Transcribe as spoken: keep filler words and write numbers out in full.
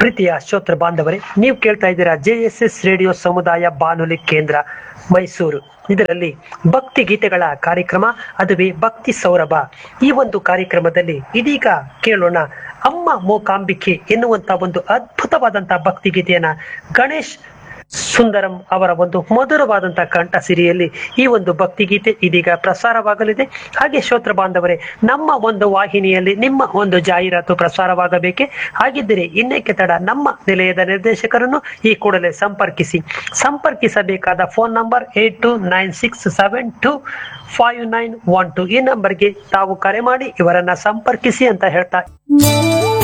ಪ್ರೀತಿಯ ಶ್ರೋತೃ ಬಾಂಧವರೇ, ನೀವು ಕೇಳ್ತಾ ಇದ್ದೀರಾ ಜೆ ಎಸ್ ಎಸ್ ರೇಡಿಯೋ ಸಮುದಾಯ ಬಾನುಲಿ ಕೇಂದ್ರ ಮೈಸೂರು. ಇದರಲ್ಲಿ ಭಕ್ತಿ ಗೀತೆಗಳ ಕಾರ್ಯಕ್ರಮ, ಅದುವೇ ಭಕ್ತಿ ಸೌರಭ. ಈ ಒಂದು ಕಾರ್ಯಕ್ರಮದಲ್ಲಿ ಇದೀಗ ಕೇಳೋಣ ಅಮ್ಮ ಮೂಕಾಂಬಿಕೆ ಎನ್ನುವಂತ ಒಂದು ಅದ್ಭುತವಾದಂತಹ ಭಕ್ತಿ ಗೀತೆಯನ್ನ ಗಣೇಶ್ ಸುಂದರಂ ಅವರ ಒಂದು ಮಧುರವಾದಂತಹ ಕಂಠ ಸಿರಿಯಲ್ಲಿ ಈ ಒಂದು ಭಕ್ತಿ ಗೀತೆ ಇದೀಗ ಪ್ರಸಾರವಾಗಲಿದೆ. ಹಾಗೆ ಶ್ರೋತೃ ಬಾಂಧವರೇ, ನಮ್ಮ ಒಂದು ವಾಹಿನಿಯಲ್ಲಿ ನಿಮ್ಮ ಒಂದು ಜಾಹೀರಾತು ಪ್ರಸಾರವಾಗಬೇಕೆ? ಹಾಗಿದ್ದರೆ ಇನ್ನೇಕೆ ತಡ, ನಮ್ಮ ನಿಲಯದ ನಿರ್ದೇಶಕರನ್ನು ಈ ಕೂಡಲೇ ಸಂಪರ್ಕಿಸಿ. ಸಂಪರ್ಕಿಸಬೇಕಾದ phone number eight to nine six seven to five nine one to. ಈ ನಂಬರ್ಗೆ ತಾವು ಕರೆ ಮಾಡಿ ಇವರನ್ನ ಸಂಪರ್ಕಿಸಿ ಅಂತ ಹೇಳ್ತಾ